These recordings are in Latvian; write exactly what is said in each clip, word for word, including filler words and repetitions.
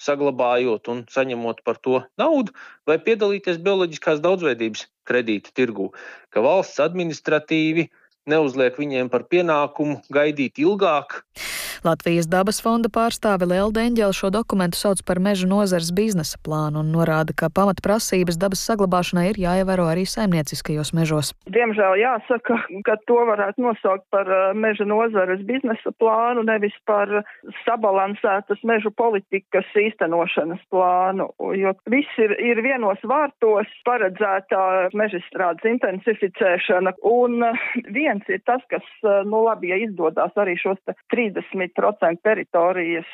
saglabājot un saņemot par to naudu, vai piedalīties bioloģiskās daudzveidības kredīta tirgū, ka valsts administratīvi neuzliek viņiem par pienākumu gaidīt ilgāk. Latvijas dabas fonda pārstāve Lelde Eņģele šo dokumentu sauc par meža nozares biznesa plānu un norāda, ka pamatprasības dabas saglabāšanai ir jāievēro arī saimnieciskajos mežos. Diemžēl jāsaka, ka to varētu nosaukt par meža nozares biznesa plānu, nevis par sabalansētas mežu politikas īstenošanas plānu, jo viss ir, ir vienos vārtos paredzētā mežstrādes intensificēšana, un viens ir tas, kas, nu labi, ja izdodās arī šos trīsdesmit procentu teritorijas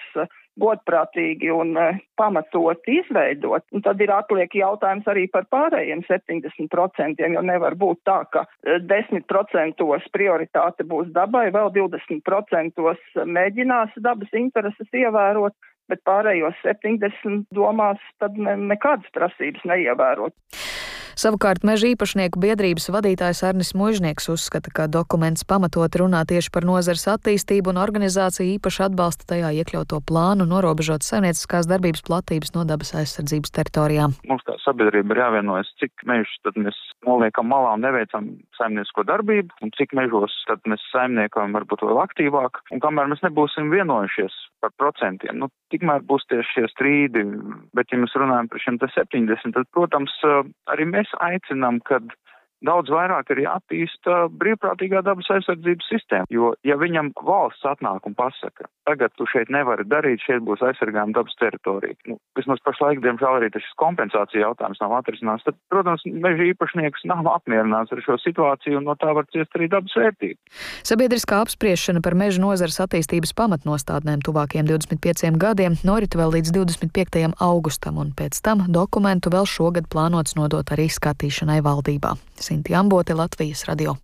godprātīgi un pamatot izveidot. Un tad ir atliek jautājums arī par pārējiem septiņdesmit procentiem, jo nevar būt tā, ka desmit procentos prioritāte būs dabai, vēl divdesmit procentos mēģinās dabas intereses ievērot, bet pārējos septiņdesmit domās tad ne, nekādas prasības neievērot. Savukārt meža īpašnieku biedrības vadītājs Arnis Muižnieks uzskata, ka dokuments pamatot runā tieši par nozares attīstību un organizācija īpaši atbalsta tajā iekļauto plānu norobežot saimnieciskās darbības platības no dabas aizsardzības teritorijām. Mums kā sabiedrība ir jāvienojas, cik mežus tad mēs noliekam malā un neveicam saimniecisko darbību, un cik mežos tad mēs saimniekojam varbūt vēl aktīvāk, un kamēr mēs nebūsim vienojušies par procentiem, nu, tikmēr būs tieši šie strīdi, bet ja mēs runājam par šiem te septiņdesmit, tad, protams, arī mēs aicinām, kad daudz vairāk ir jāattīsta brīvprātīgā dabas aizsardzības sistēma, jo ja viņam valsts atnāk un pasaka, tagad tu šeit nevari darīt, šeit būs aizsargājama dabas teritorija. Nu, vismaz pašlaik, diemžēl, arī šis kompensācija jautājums nav atrisināts, tad, protams, meža īpašnieks nav apmierināts ar šo situāciju un no tā var ciest arī dabas vērtība. Sabiedriskā apspriešana par meža nozares attīstības pamatnostādnēm tuvākajiem divdesmit pieciem gadiem norit vēl līdz divdesmit piektajam augustam, un pēc tam dokumentu vēl šogad plānots nodot arī skatīšanai valdībā. Sinti Ambote, Latvijas radio.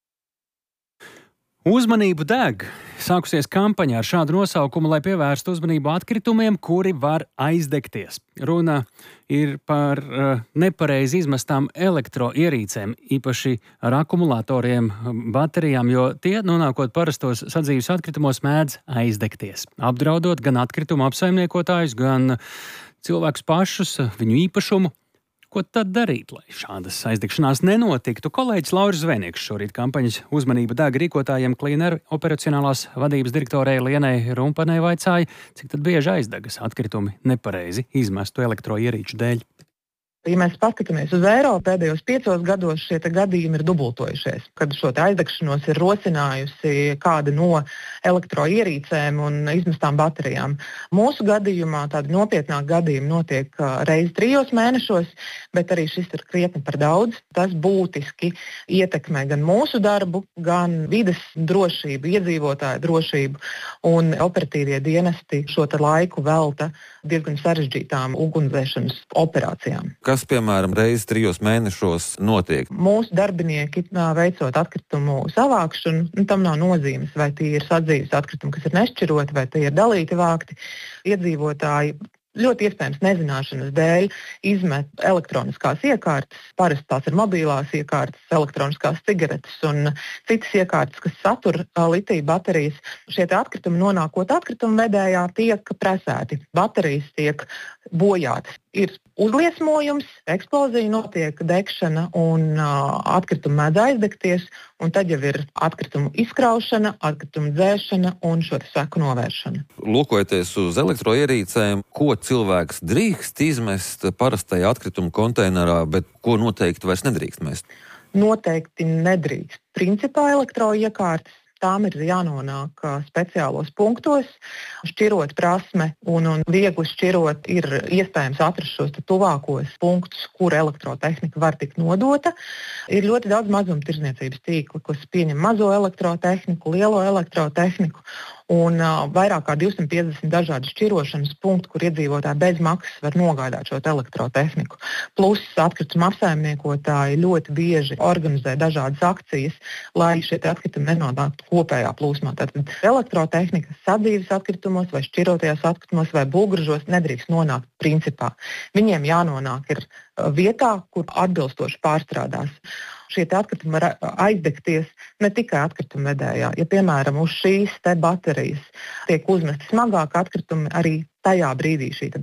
Uzmanību deg! Sākusies kampaņa ar šādu nosaukumu, lai pievērstu uzmanību atkritumiem, kuri var aizdegties. Runa ir par uh, nepareizi izmestām elektroierīcēm, īpaši ar akumulatoriem, baterijām, jo tie, nonākot parastos sadzīves atkritumos, mēdz aizdegties, apdraudot gan atkritumu apsaimniekotājus, gan cilvēkus pašus, viņu īpašumu. Ko tad darīt, lai šādas aizdegšanās nenotiktu? Kolēģis Lauris Zvēnieks šorīt kampaņas uzmanība deg rīkotājiem Cleaner operacionālās vadības direktorei Lienai Rumpanai vaicāja, cik tad bieži aizdegas atkritumi nepareizi izmestu elektroierīču dēļ. Ja mēs paskatāmies uz Eiropu, pēdējos piecos gados šie gadījumi ir dubultojušies, kad šo aizdegšanos ir rosinājusi kāda no elektroierīcēm un izmestām baterijām. Mūsu gadījumā tādi nopietnāki gadījumi notiek reizi trijos mēnešos, bet arī šis ir krietni par daudz. Tas būtiski ietekmē gan mūsu darbu, gan vides drošību, iedzīvotāju drošību, un operatīvie dienesti šo laiku velta diezgan sarežģītām ugunsdzēšanas operācijām. Kas, piemēram, reizes trijos mēnešos notiek? Mūsu darbinieki veicot atkritumu savākšanu, tam nav nozīmes, vai tie ir sadzīves atkritumi, kas ir nešķiroti, vai tie ir dalīti vākti. Iedzīvotāji ļoti iespējams nezināšanas dēļ izmet elektroniskās iekārtas, parasti tās ir mobilās iekārtas, elektroniskās cigaretes un citas iekārtas, kas satur litija baterijas. Šie atkritumi nonākot atkritumu vedējā tiek presēti, baterijas tiek bojātas. Ir uzliesmojums, eksplozija notiek, degšana un uh, atkritumi mēdz aizdegties, un tad jau ir atkritumu izkraušana, atkritumu dzēšana un šo seku novēršana. Lūkojoties uz elektroierīcēm, ko cilvēks drīkst izmest parastajā atkritumu konteinerā, bet ko noteikti vairs nedrīkst mest? Noteikti nedrīkst. Principā elektroiekārtas. Tām ir jānonāk speciālos punktos, šķirot prasme un, un viegli šķirot ir iespējams atrast šos tuvākos punktus, kur elektrotehnika var tikt nodota. Ir ļoti daudz mazumtirdzniecības tīkli, kas pieņem mazo elektrotehniku, lielo elektrotehniku un uh, vairāk kā divsimt piecdesmit dažādu šķirošanas punktu, kur iedzīvotāji bez maksas var nogādāt šo elektrotehniku. Plus atkrituma apsaimniekotāji ļoti bieži organizē dažādas akcijas, lai šie atkritumi nenonāktu kopējā plūsmā. Tātad elektrotehnika sadzīves atkritumos vai šķirotajās atkritumos vai bulgržos nedrīkst nonākt principā. Viņiem jānonāk ir vietā, kur atbilstoši pārstrādās. Šie atkritumi var aizdegties ne tikai atkrituma vedējā. Ja, piemēram, uz šīs te baterijas tiek uzmesti smagāki atkritumi, arī tajā brīdī šī